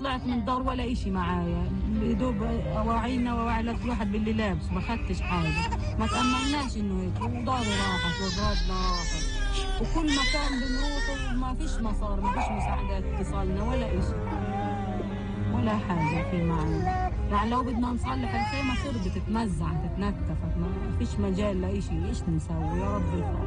طلعت من الدار ولا إشي معايا، دوب أواعينا وأواعي كل واحد باللي لابس، ما خدتش حاجة، ما تأملناش إنه هيك، وداري راحت وأغراضنا راحت، وكل مكان بنروحه ما فيش مصار، ما فيش مساعدات تصلنا ولا إشي ولا حاجة في معانا. يعني لو بدنا نصلح الخيمة خربت تتمزع تتنتفت، ما فيش مجال لإشي، إيش نسوي يا رب الفضل.